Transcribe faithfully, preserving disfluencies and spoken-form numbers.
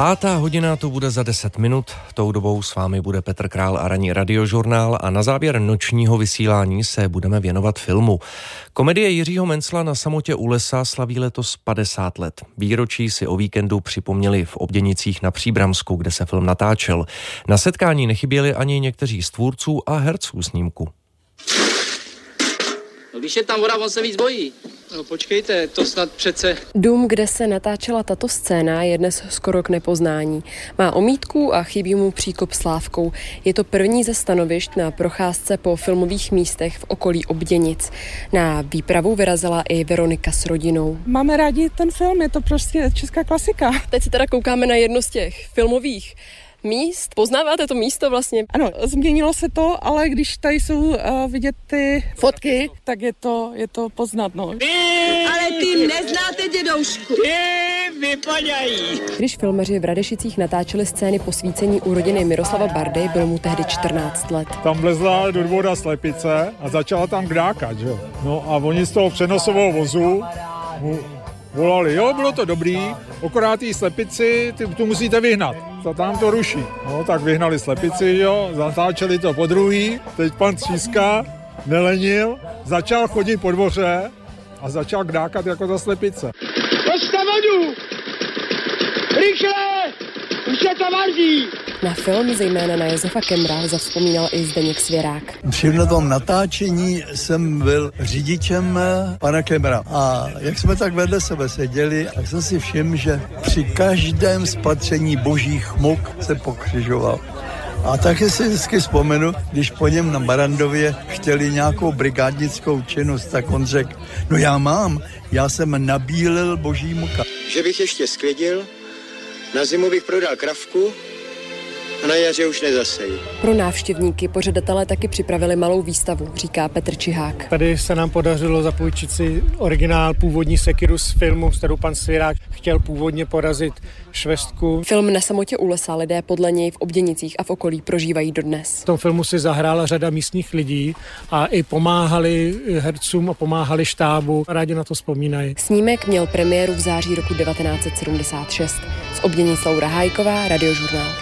Pátá hodina to bude za deset minut, tou dobou s vámi bude Petr Král a ranní Radiožurnál a na závěr nočního vysílání se budeme věnovat filmu. Komedie Jiřího Mencla Na samotě u lesa slaví letos padesát let. Výročí si o víkendu připomněli v Obděnicích na Příbramsku, kde se film natáčel. Na setkání nechyběli ani někteří z tvůrců a herců snímku. No, když je tam voda, on se víc bojí. No počkejte, to snad přece... Dům, kde se natáčela tato scéna, je dnes skoro k nepoznání. Má omítku a chybí mu příkop s lávkou. Je to první ze stanovišť na procházce po filmových místech v okolí Obděnic. Na výpravu vyrazila i Veronika s rodinou. Máme rádi ten film, je to prostě česká klasika. Teď se teda koukáme na jedno z těch filmových míst. Poznáváte to místo vlastně? Ano, změnilo se to, ale když tady jsou uh, vidět ty fotky, tak je to, je to poznat, no. Ty, ale ty neznáte dědoušku. Ty vypadají. Když filmaři v Radešicích natáčeli scény posvícení u rodiny Miroslava Bardy, bylo mu tehdy čtrnáct let. Tam vlezla do dvora slepice a začala tam kdákat, že jo. No a oni z toho přenosového vozu mu volali, jo, bylo to dobrý, akorát tý slepici, ty, tu musíte vyhnat, to tam to ruší. No, tak vyhnali slepici, jo, zatáčeli to po druhý, teď pan Tříska nelenil, začal chodit po dvoře a začal kdákat jako ta slepice. Pojďte vodu! Rychle! Už se to vaří! Na film zejména na Josefa Kemra zavzpomínal i Zdeněk Svěrák. Při tom natáčení jsem byl řidičem pana Kemra a jak jsme tak vedle sebe seděli, tak jsem si všiml, že při každém spatření božích muk se pokřižoval. A taky si vždycky vzpomenu, když po něm na Barandově chtěli nějakou brigádnickou činnost, tak on řekl, no já mám, já jsem nabílil boží muka. Že bych ještě sklidil, na zimu bych prodal kravku, a na jaře už nezasejí. Pro návštěvníky pořadatelé taky připravili malou výstavu, říká Petr Čihák. Tady se nám podařilo zapůjčit si originál původní sekiru z filmu, s kterou pan Svěrák chtěl původně porazit švestku. Film Na samotě u lesa lidé podle něj v Obděnicích a v okolí prožívají dodnes. V tom filmu si zahrála řada místních lidí a i pomáhali hercům a pomáhali štábu. Rádi na to vzpomínají. Snímek měl premiéru v září roku devatenáct set sedmdesát šest. Z Obděnic Laura Hájková, Radiožurnál.